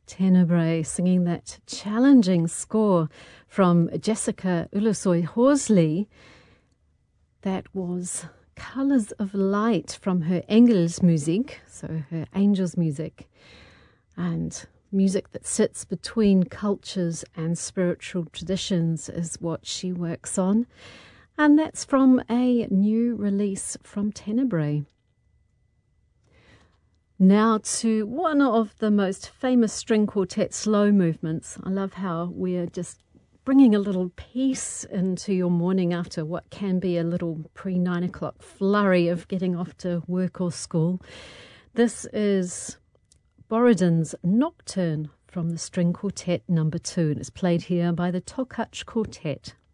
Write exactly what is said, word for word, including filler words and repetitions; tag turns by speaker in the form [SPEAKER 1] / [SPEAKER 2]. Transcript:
[SPEAKER 1] Tenebrae singing that challenging score from Jessica Ulusoy-Horsley. That was Colours of Light from her Engelsmusik, so her Angels music, and music that sits between cultures and spiritual traditions is what she works on. And that's from a new release from Tenebrae. Now to one of the most famous string quartet slow movements. I love how we're just bringing a little peace into your morning after what can be a little pre-nine o'clock flurry of getting off to work or school. This is Borodin's Nocturne from the string quartet number two, and it's played here by the Tokach Quartet.